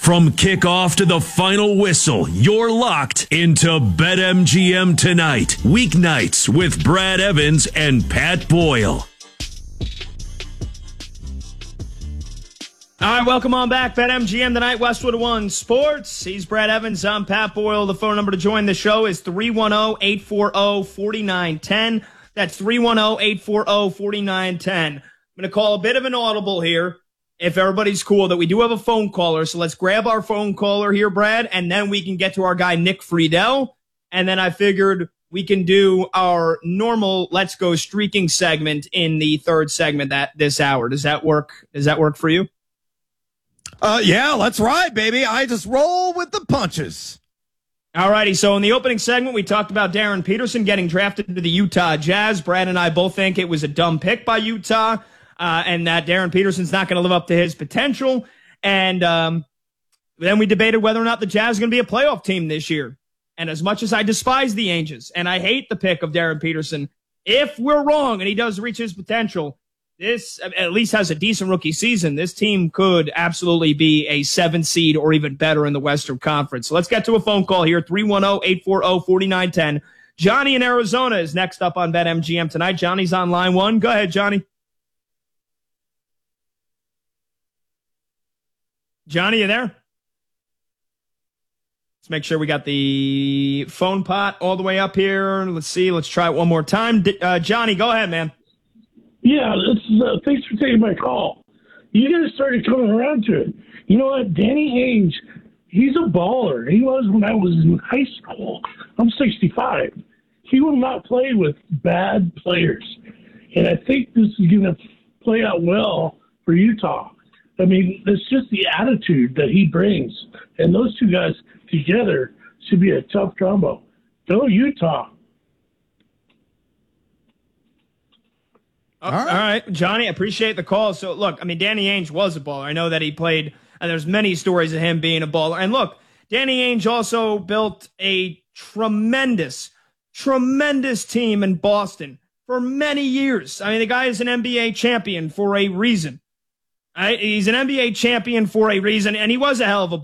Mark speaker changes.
Speaker 1: From kickoff to the final whistle, you're locked into BetMGM tonight. Weeknights with Brad Evans and Pat Boyle.
Speaker 2: All right, welcome on back. BetMGM tonight, Westwood One Sports. He's Brad Evans. I'm Pat Boyle. The phone number to join the show is 310-840-4910. That's 310-840-4910. I'm going to call a bit of an audible here, if everybody's cool, that we do have a phone caller. So let's grab our phone caller here, Brad, and then we can get to our guy, Nick Friedel. And then I figured we can do our normal Let's Go Streaking segment in the third segment this hour. Does that work? Does that work for you?
Speaker 3: Yeah, let's ride, baby. I just roll with the punches.
Speaker 2: All righty. So in the opening segment, we talked about Darren Peterson getting drafted to the Utah Jazz. Brad and I both think it was a dumb pick by Utah, and that Darren Peterson's not going to live up to his potential. And then we debated whether or not the Jazz are going to be a playoff team this year. And as much as I despise the Angels and I hate the pick of Darren Peterson, if we're wrong and he does reach his potential, this at least has a decent rookie season. This team could absolutely be a 7 seed or even better in the Western Conference. So let's get to a phone call here, 310-840-4910. Johnny in Arizona is next up on BetMGM tonight. Johnny's on line one. Go ahead, Johnny. Johnny, you there? Let's make sure we got the phone pot all the way up here. Let's see. Let's try it one more time. Johnny, go ahead, man.
Speaker 4: Yeah, thanks for taking my call. You guys started coming around to it. You know what? Danny Ainge, he's a baller. He was when I was in high school. I'm 65. He will not play with bad players. And I think this is going to play out well for Utah. I mean, it's just the attitude that he brings. And those two guys together should be a tough combo. Go Utah.
Speaker 2: All right, Johnny, I appreciate the call. So, look, I mean, Danny Ainge was a baller. I know that he played, and there's many stories of him being a baller. And look, Danny Ainge also built a tremendous team in Boston for many years. I mean, the guy is an NBA champion for a reason. Right? He's an NBA champion for a reason, and he was a hell of a